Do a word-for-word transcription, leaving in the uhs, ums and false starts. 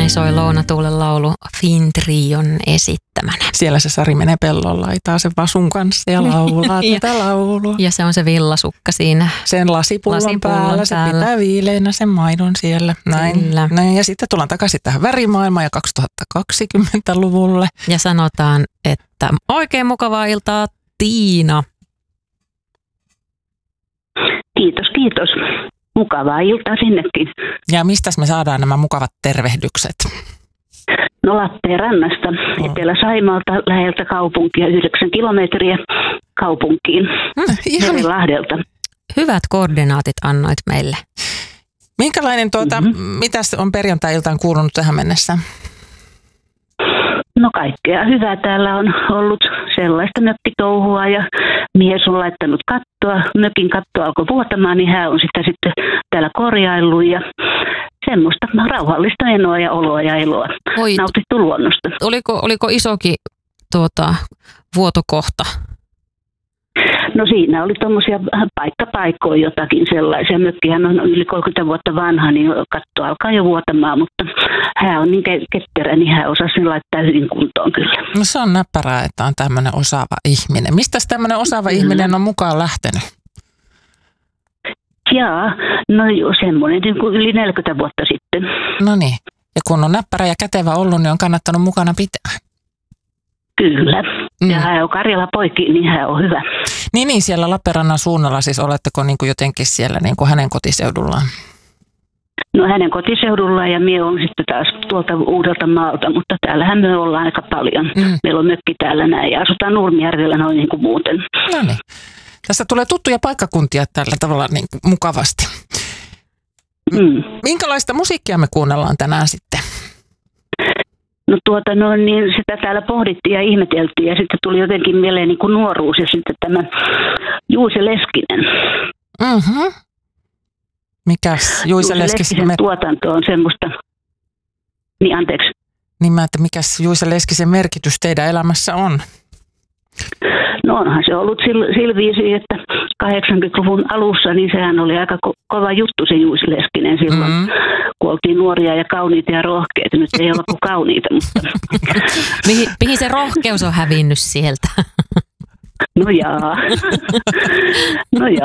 soi Lounatuulen laulu Fintrion esittämänä. Siellä se Sari menee pellon laitaa sen vasun kanssa ja laulaa ja, tätä laulua. Ja se on se villasukka siinä. Sen lasipullon, lasipullon päällä, se päällä. Pitää viileänä sen maidon siellä. Näin. Näin. Ja sitten tullaan takaisin tähän värimaailmaan ja kaksituhattakaksikymmentäluvulle. Ja sanotaan, että oikein mukavaa iltaa, Tiina. Kiitos, kiitos. Mukavaa iltaa sinnekin. Ja mistäs me saadaan nämä mukavat tervehdykset? No Lappeenrannasta, oh. Etelä-Saimaalta, läheltä kaupunkia, yhdeksän kilometriä kaupunkiin, hmm, Merilahdelta. Hyvät koordinaatit annoit meille. Minkälainen, tuota, mm-hmm. mitäs on perjantai-iltaan kuulunut tähän mennessä? No kaikkea hyvää täällä on ollut, sellaista mökkitouhua ja mies on laittanut kattoa, mökin katto alkoi vuotamaan, niin hän on sitä sitten täällä korjaillut ja semmoista rauhallista enoa ja oloa ja eloa, Oi, nautittu luonnosta. Oliko, oliko isokin tuota, vuotokohta? No siinä oli tuommoisia paikkapaikkoja jotakin sellaisia. Mökkihän on yli kolmekymmentä vuotta vanha, niin katto alkaa jo vuotamaan, mutta hän on niin ketterä, niin hän osasi laittaa hyvin kuntoon kyllä. No se on näppärää, että on tämmöinen osaava ihminen. Mistäs tämmöinen osaava mm. ihminen on mukaan lähtenyt? Jaa, no semmoinen niin kuin yli neljäkymmentä vuotta sitten. No niin, ja kun on näppärä ja kätevä ollut, niin on kannattanut mukana pitää. Kyllä. Mm. Ja hän on Karjala poikki, niin hän on hyvä. Niin, niin siellä Lappeenrannan suunnalla siis oletteko niin kuin jotenkin siellä niin kuin hänen kotiseudullaan? No hänen kotiseudullaan ja minä olen sitten taas tuolta Uudelta maalta, mutta täällähän me ollaan aika paljon. Mm. Meillä on mökki täällä näin ja asutaan Nurmijärvellä noin niin kuin muuten. No niin. Tässä tulee tuttuja paikkakuntia tällä tavalla niin kuin mukavasti. Mm. Minkälaista musiikkia me kuunnellaan tänään sitten? No tuota, no niin sitä täällä pohdittiin ja ihmeteltiin ja sitten tuli jotenkin mieleen niin kuin nuoruus ja sitten tämä Juuse Leskinen. Mhm. Mikäs Juise Leskisen mer- tuotanto on semmoista, niin anteeksi. Niin mä, että mikäs Juise Leskisen merkitys teidän elämässä on? No onhan se ollut sillä viisi, että kahdeksankymmentäluvun alussa, niin sehän oli aika ko- kova juttu se Juuse Leskinen silloin, mm-hmm. kun oltiin nuoria ja kauniita ja rohkeita. Nyt ei olla kuin kauniita, mutta... mihin, mihin se rohkeus on hävinnyt sieltä? No jaa. No